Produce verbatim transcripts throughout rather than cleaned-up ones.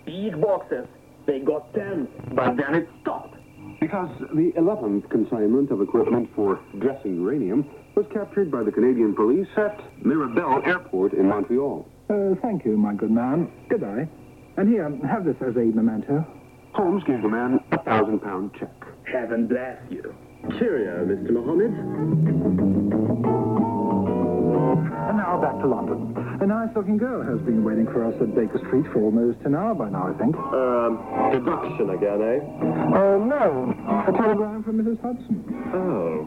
Big boxes. They got ten, but then it stopped. Because the eleventh consignment of equipment for dressing uranium was captured by the Canadian police at Mirabel Airport in Montreal. Uh, thank you, my good man. Goodbye. And here, have this as a memento. Holmes gave the man a thousand-pound check. Heaven bless you. Cheerio, Mister Mohammed. And now back to London. A nice-looking girl has been waiting for us at Baker Street for almost an hour by now, I think. Um, deduction again, eh? Uh, no. A telegram from Missus Hudson. Oh.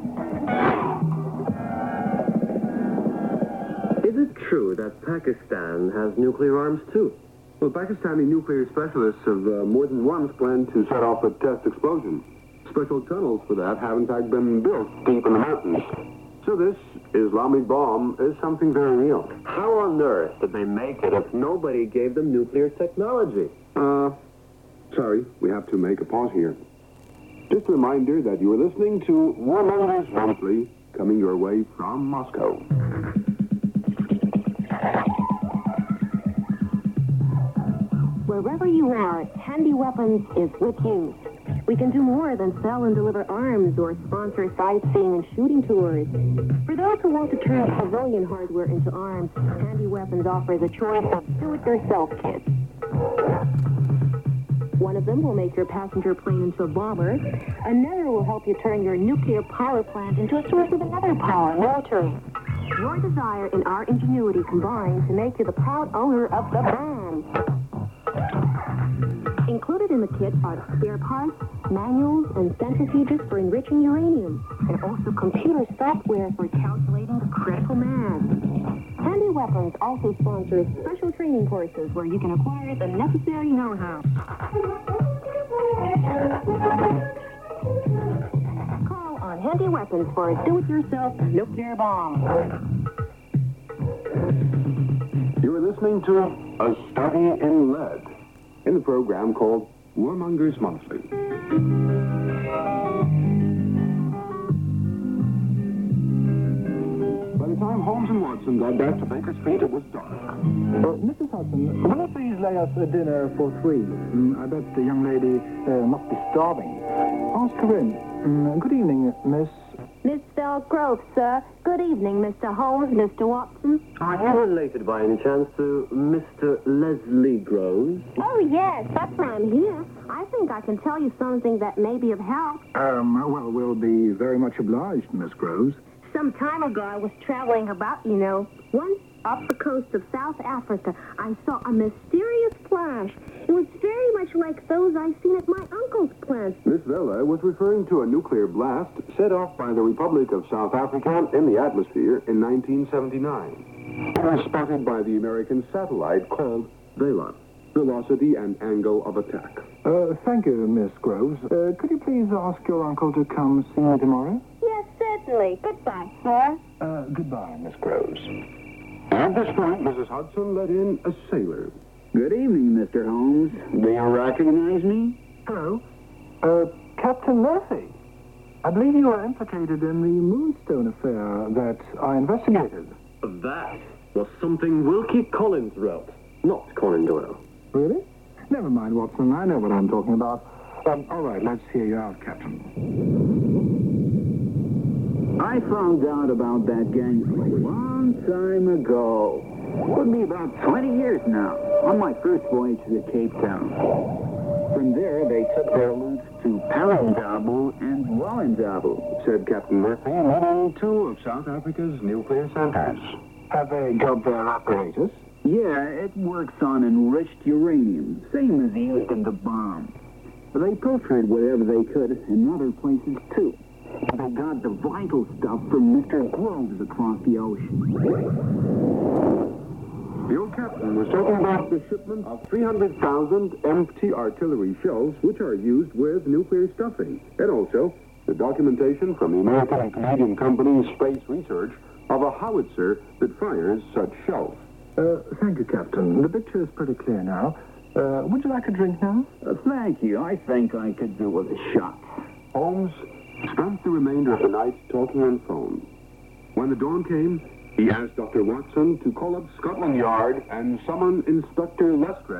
Is it true that Pakistan has nuclear arms, too? Well, Pakistani nuclear specialists have uh, more than once planned to set off a test explosion. Special tunnels for that have, in fact, been built deep in the mountains. So this Islamic bomb is something very real. How on earth did they make it if nobody gave them nuclear technology? Uh, sorry, we have to make a pause here. Just a reminder that you are listening to Warmongers Monthly, coming your way from Moscow. Wherever you are, Handy Weapons is with you. We can do more than sell and deliver arms or sponsor sightseeing and shooting tours. For those who want to turn civilian hardware into arms, Handy Weapons offers a choice of do-it-yourself kits. One of them will make your passenger plane into a bomber. Another will help you turn your nuclear power plant into a source of another power, military. Your desire and our ingenuity combine to make you the proud owner of the bomb. Included in the kit are spare parts, manuals, and centrifuges for enriching uranium, and also computer software for calculating the critical mass. Handy Weapons also sponsors special training courses where you can acquire the necessary know-how. Call on Handy Weapons for a do-it-yourself nuclear bomb. You are listening to A Study in Lead, in the program called Warmongers Monthly. By the time Holmes and Watson got back to Baker Street, it was dark. Uh, Missus Hudson, will you please lay us a dinner for three? Mm, I bet the young lady uh, must be starving. Ask her in. Mm, good evening, Miss... Miss Belle Grove, sir. Good evening, Mister Holmes, Mister Watson. Are you related by any chance to Mister Leslie Groves? Oh, yes, that's why I'm here. I think I can tell you something that may be of help. Um, well, we'll be very much obliged, Miss Groves. Some time ago, I was traveling about, you know. Once off the coast of South Africa, I saw a mysterious flash. It was very much like those I've seen at my uncle's plant. Miss Vella was referring to a nuclear blast set off by the Republic of South Africa in the atmosphere in nineteen seventy-nine. It was spotted by the American satellite called Vela. Velocity and angle of attack. Uh, thank you, Miss Groves. Uh, could you please ask your uncle to come see me tomorrow? Yes, certainly. Goodbye, sir. Uh, goodbye, Miss Groves. At this point, Missus Hudson let in a sailor. Good evening, Mister Holmes. Do you recognize me? Hello. Uh, Captain Murphy. I believe you were implicated in the Moonstone affair that I investigated. That was something Wilkie Collins wrote, not Conan Doyle. Really? Never mind, Watson. I know what I'm talking about. Um, all right, let's hear you out, Captain. I found out about that gang a long time ago. Would be about twenty years now, on my first voyage to Cape Town. From there, they took their loot to Parandabu and Wallendabu, Said Captain Murphy, leading two of South Africa's nuclear centers. Have they got their apparatus? Yeah, it works on enriched uranium, same as used in the bomb. They pilfered whatever they could in other places, too. They got the vital stuff from Mister Groves across the ocean. The old captain was talking about the shipment of three hundred thousand empty artillery shells, which are used with nuclear stuffing, and also the documentation from the American and Canadian company's Space Research of a howitzer that fires such shells. Uh, thank you, Captain. The picture is pretty clear now. Uh, would you like a drink now? Uh, thank you. I think I could do with a shot. Holmes spent the remainder of the night talking on phone. When the dawn came, he asked Doctor Watson to call up Scotland Yard and summon Inspector Lestrade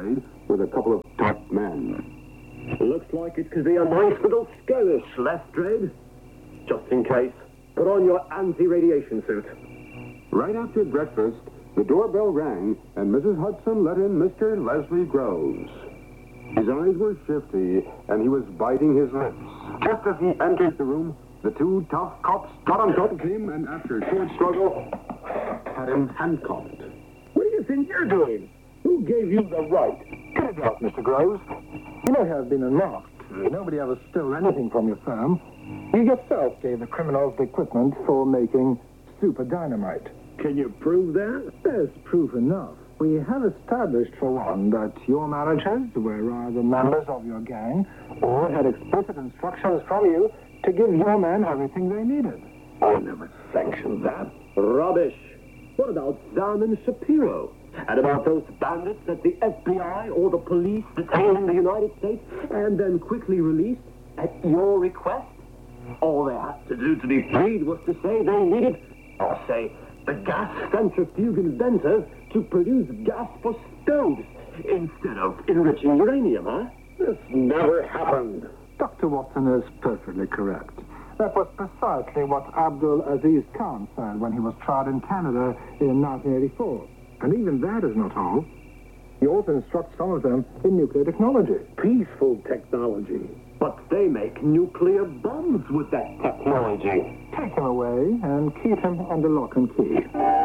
with a couple of top men. Looks like it could be a nice little skirmish, Lestrade. Just in case, put on your anti-radiation suit. Right after breakfast, the doorbell rang, and Missus Hudson let in Mister Leslie Groves. His eyes were shifty, and he was biting his lips. Just as he entered the room, the two tough cops got on top of him, and after a short struggle, had him handcuffed. What do you think you're doing? Who gave you the right? Get it out, Mister Groves. You may have been unlocked. Nobody ever stole anything from your firm. You yourself gave the criminals the equipment for making super dynamite. Can you prove that? There's proof enough. We have established, for one, that your managers were either members of your gang or had explicit instructions from you to give your men everything they needed. I never sanctioned that. Rubbish. What about Zahn and Shapiro? And about those bandits that the F B I or the police detained in the United States and then quickly released at your request? All they had to do to be freed was to say they needed, or say, the gas centrifuge inventors to produce gas for stoves instead of enriching uranium, huh? This never happened. Doctor Watson is perfectly correct. That was precisely what Abdul Aziz Khan said when he was tried in Canada in nineteen eighty-four. And even that is not all. He also instructs some of them in nuclear technology. Peaceful technology. But they make nuclear bombs with that technology. Take him away and keep him under lock and key.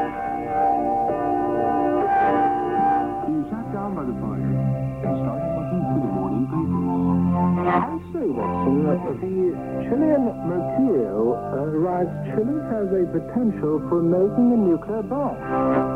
He sat down by the fire and started looking through the morning papers. I say, Watson, the Chilean Mercurio uh, writes Chile has a potential for making a nuclear bomb.